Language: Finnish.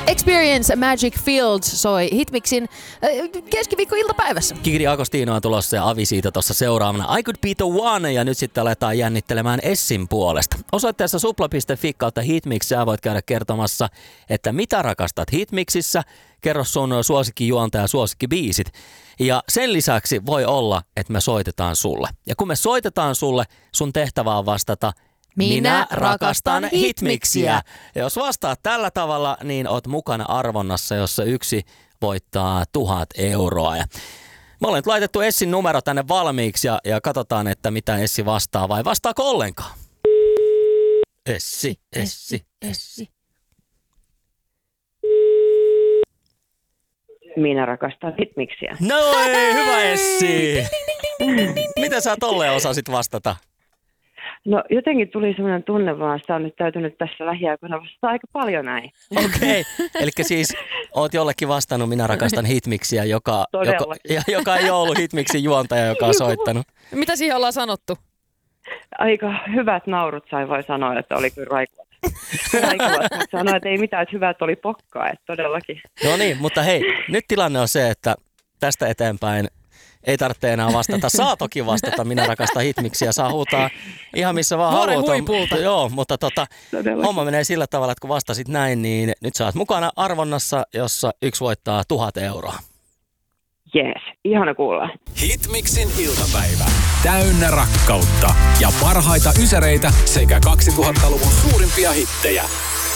Experience Magic Field soi Hitmixin keskiviikko-iltapäivässä. Kikri Agostino on tulossa ja Avi siitä tuossa seuraavana. I could be the one, ja nyt sitten aletaan jännittelemään Essin puolesta. Osoitteessa supla.fi/Hitmix sä voit käydä kertomassa, että mitä rakastat Hitmixissä. Kerro sun suosikkijuonta ja suosikkibiisit. Ja sen lisäksi voi olla, että me soitetaan sulle. Ja kun me soitetaan sulle, sun tehtävä on vastata: minä rakastan Hitmixiä. Ja jos vastaat tällä tavalla, niin oot mukana arvonnassa, jossa yksi voittaa 1000 euroa. Ja me olen laitettu Essin numero tänne valmiiksi ja katsotaan, että mitä Essi vastaa vai vastaako ollenkaan. Essi. Minä rakastan Hitmixiä. No ei, hyvä Essi! Miten sä tolleen osasit vastata? No jotenkin tuli sellainen tunne vaan, sitä on nyt täytynyt tässä lähiaikoina vastata aika paljon näin. Okei, eli siis oot jollekin vastannut minä rakastan Hitmixiä, joka ei ollut Hitmixin juontaja, joka on soittanut. Mitä siihen ollaan sanottu? Aika hyvät naurut voi sanoa, että oli kyllä raikuvat. Mutta sanoi, että ei mitään, että hyvät oli pokkaa, että todellakin. No niin, mutta hei, nyt tilanne on se, että tästä eteenpäin ei tarvitse enää vastata. Saa toki vastata, minä rakastan Hitmixiä, saa huutaa ihan missä vaan haluat. Huipulta. Joo, mutta homma menee sillä tavalla, että kun vastasit näin, niin nyt sä oot mukana arvonnassa, jossa yksi voittaa 1000 euroa. Jees, ihana kuulla. Hitmixin iltapäivä. Täynnä rakkautta ja parhaita ysäreitä sekä 2000-luvun suurimpia hittejä.